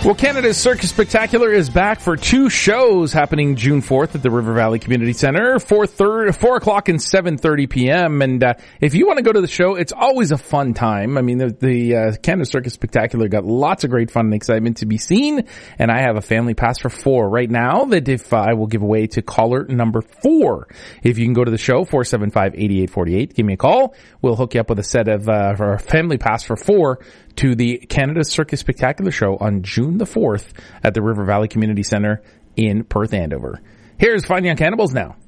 Well, Canada's Circus Spectacular is back for 2 shows happening June 4th at the River Valley Community Center, 4 o'clock and 7:30 p.m. And if you want to go to the show, it's always a fun time. I mean, the Canada Circus Spectacular got lots of great fun and excitement to be seen, and I have a family pass for 4 right now that if I will give away to caller number 4. If you can go to the show, 475-8848, give me a call. We'll hook you up with a set of for a family pass for 4 to the Canada Circus Spectacular show on June the 4th at the River Valley Community Center in Perth, Andover. Here's Fine Young Cannibals now.